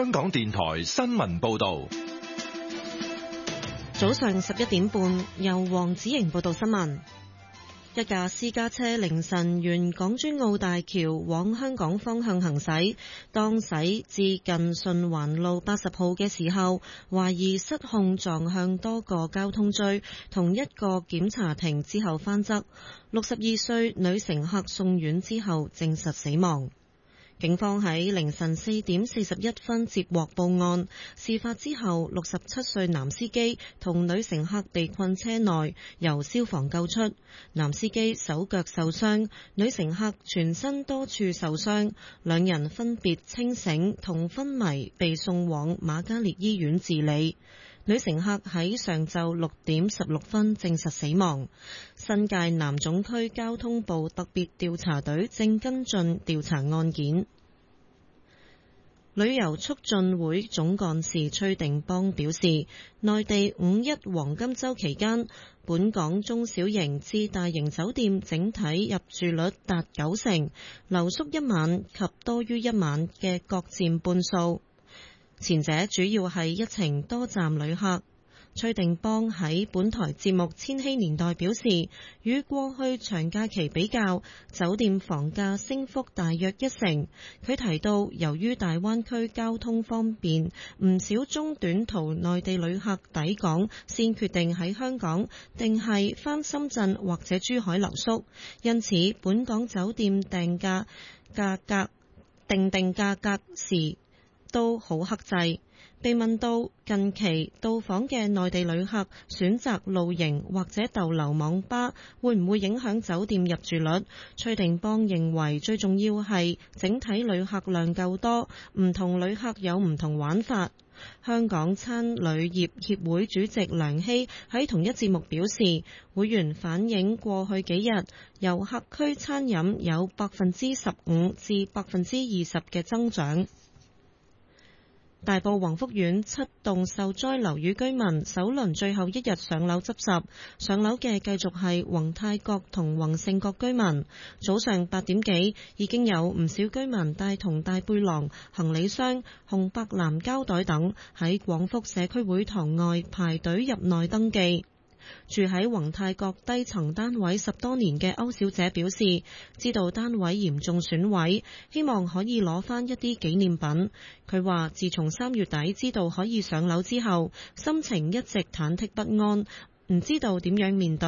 香港電台新聞報道。 早上11點半，由黃子瑩報道新聞。一架私家車凌晨沿港珠澳大橋往香港方向行駛，當駛至近順環路80號嘅時候，懷疑失控撞向多個交通錐同一個檢查亭之後翻側，62歲女乘客送院之後證實死亡。警方喺凌晨4點41分接獲報案，事發之後67歲男司機同女乘客被困車內，由消防救出。男司機手腳受傷，女乘客全身多處受傷，兩人分別清醒同昏迷，被送往瑪嘉烈醫院治理。女乘客喺上晝6點16分證實死亡。新界南總區交通部特別調查隊正跟進調查案件。旅遊促進會總幹事崔定邦表示，內地5一黃金週期間，本港中小型至大型酒店整體入住率達90%，留宿一晚及多於一晚嘅各佔半數。前者主要係一程多站旅客。崔定邦喺本台節目《千禧年代》表示，與過去長假期比較，酒店房價升幅大約1成。佢提到，由於大灣區交通方便，唔少中短途內地旅客抵港先決定喺香港定係返深圳或者珠海留宿，因此本港酒店定價格時都好克制。被問到近期到訪嘅內地旅客選擇露營或者逗留網吧會唔會影響酒店入住率，崔定邦認為最重要係整體旅客量夠多，唔同旅客有唔同玩法。香港餐旅業協會主席梁希喺同一節目表示，會員反映過去幾日遊客區餐飲有15%至20%嘅增長。大埔宏福苑7棟受災樓宇居民首輪最後一日上樓執拾，上樓嘅繼續係宏泰閣同宏盛閣居民。早上8點幾已經有唔少居民帶同大背囊、行李箱、紅白藍膠袋等喺廣福社區會堂外排隊入內登記。住喺宏泰閣低層單位10多年嘅歐小姐表示，知道單位嚴重損毀，希望可以攞返一啲紀念品。佢話自從3月底知道可以上樓之後，心情一直忐忑不安，唔知道點樣面對。